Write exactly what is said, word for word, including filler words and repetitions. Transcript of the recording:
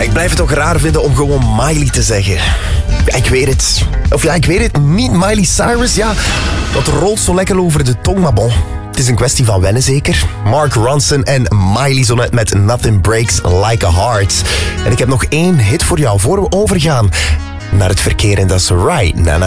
Ik blijf het toch raar vinden om gewoon Miley te zeggen. Ja, ik weet het. Of ja, ik weet het. Niet Miley Cyrus. Ja, dat rolt zo lekker over de tong, maar bon. Het is een kwestie van wennen, zeker. Mark Ronson en Miley zo net met Nothing Breaks Like a Heart. En ik heb nog één hit voor jou voor we overgaan naar het verkeer en dat is Right. Na, na,